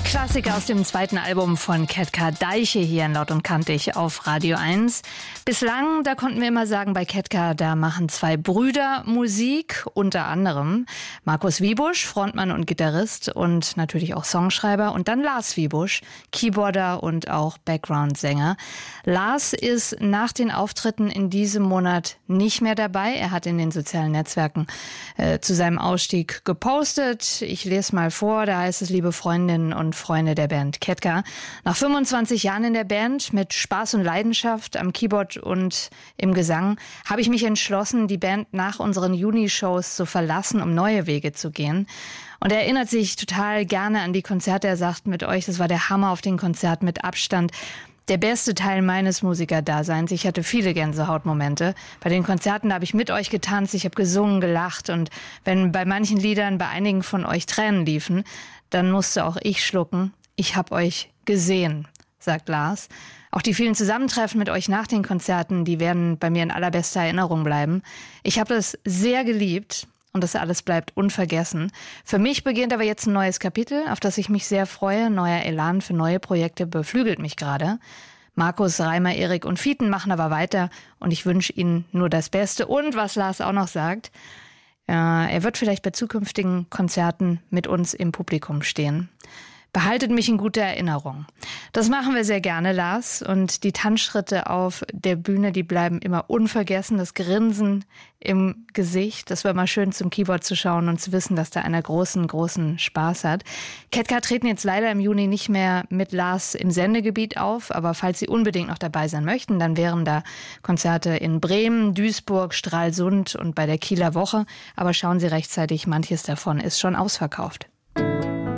Klassiker aus dem zweiten Album von Ketka, Deiche, hier in Laut und Kantig auf Radio 1. Bislang, da konnten wir immer sagen, bei Ketka, da machen zwei Brüder Musik, unter anderem Markus Wiebusch, Frontmann und Gitarrist und natürlich auch Songschreiber, und dann Lars Wiebusch, Keyboarder und auch Background-Sänger. Lars ist nach den Auftritten in diesem Monat nicht mehr dabei. Er hat in den sozialen Netzwerken zu seinem Ausstieg gepostet. Ich lese mal vor, da heißt es: Liebe Freundinnen und Freunde der Band Ketka, nach 25 Jahren in der Band mit Spaß und Leidenschaft am Keyboard und im Gesang habe ich mich entschlossen, die Band nach unseren Juni-Shows zu verlassen, um neue Wege zu gehen. Und er erinnert sich total gerne an die Konzerte. Er sagt, mit euch, das war der Hammer auf den Konzerten, mit Abstand der beste Teil meines Musikerdaseins. Ich hatte viele Gänsehautmomente. Bei den Konzerten habe ich mit euch getanzt, ich habe gesungen, gelacht, und wenn bei manchen Liedern bei einigen von euch Tränen liefen, dann musste auch ich schlucken. Ich habe euch gesehen, sagt Lars. Auch die vielen Zusammentreffen mit euch nach den Konzerten, die werden bei mir in allerbester Erinnerung bleiben. Ich habe das sehr geliebt. Und das alles bleibt unvergessen. Für mich beginnt aber jetzt ein neues Kapitel, auf das ich mich sehr freue. Neuer Elan für neue Projekte beflügelt mich gerade. Markus, Reimer, Erik und Fieten machen aber weiter, und ich wünsche ihnen nur das Beste. Und was Lars auch noch sagt, er wird vielleicht bei zukünftigen Konzerten mit uns im Publikum stehen. Behaltet mich in guter Erinnerung. Das machen wir sehr gerne, Lars. Und die Tanzschritte auf der Bühne, die bleiben immer unvergessen. Das Grinsen im Gesicht, das war mal schön zum Keyboard zu schauen und zu wissen, dass da einer großen Spaß hat. Ketka treten jetzt leider im Juni nicht mehr mit Lars im Sendegebiet auf. Aber falls Sie unbedingt noch dabei sein möchten, dann wären da Konzerte in Bremen, Duisburg, Stralsund und bei der Kieler Woche. Aber schauen Sie rechtzeitig, manches davon ist schon ausverkauft.